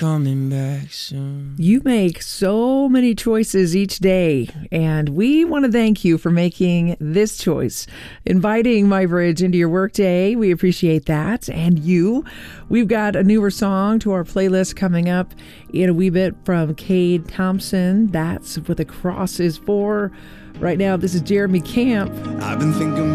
coming back soon. You make so many choices each day, and we want to thank you for making this choice, inviting My Bridge into your workday. We appreciate that. And you, we've got a newer song to our playlist coming up in a wee bit from Cade Thompson. That's what the cross is for. Right now, this is Jeremy Camp. I've been thinking